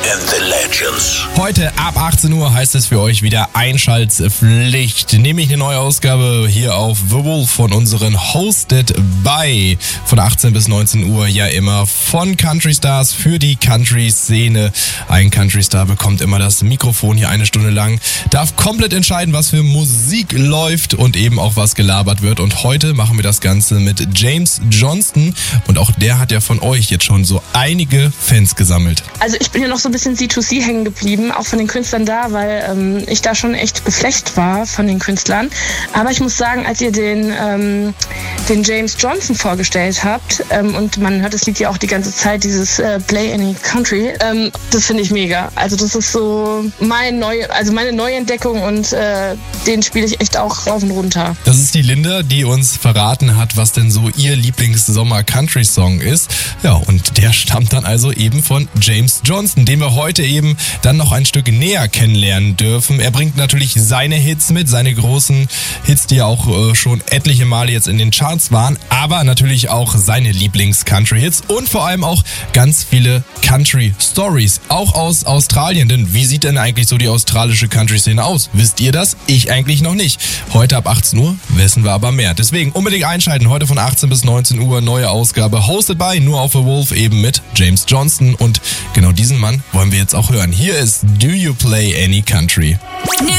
and the Legends. Heute ab 18 Uhr heißt es für euch wieder Einschaltpflicht. Nämlich eine neue Ausgabe hier auf The Wolf von unseren Hosted by. Von 18 bis 19 Uhr ja immer von Country Stars für die Country-Szene. Ein Country Star bekommt immer das Mikrofon hier eine Stunde lang, darf komplett entscheiden, was für Musik läuft und eben auch was gelabert wird. Und heute machen wir das Ganze mit James Johnston. Und auch der hat ja von euch jetzt schon so einige Fans gesammelt. Also ich bin ja noch so ein bisschen C2C hängen geblieben, auch von den Künstlern da, weil ich da schon echt geflecht war von den Künstlern. Aber ich muss sagen, als ihr den James Johnston vorgestellt habt und man hört das Lied ja auch die ganze Zeit, dieses Play Any Country, das finde ich mega. Also das ist so meine Neuentdeckung und den spiele ich echt auch rauf und runter. Das ist die Linda, die uns verraten hat, was denn so ihr Lieblings-Sommer-Country-Song ist. Ja, und der stammt dann also eben von James Johnston, den wir heute eben dann noch ein Stück näher kennenlernen dürfen. Er bringt natürlich seine Hits mit, seine großen Hits, die ja auch schon etliche Male jetzt in den Charts waren, aber natürlich auch seine Lieblings-Country-Hits und vor allem auch ganz viele Country-Stories, auch aus Australien. Denn wie sieht denn eigentlich so die australische Country-Szene aus? Wisst ihr das? Ich eigentlich noch nicht. Heute ab 18 Uhr wissen wir aber mehr. Deswegen unbedingt einschalten. Heute von 18 bis 19 Uhr neue Ausgabe Hosted by, nur auf The Wolf, eben mit James Johnston. Und genau diesen Mann wollen wir jetzt auch hören. Hier ist Do You Play Any Country? New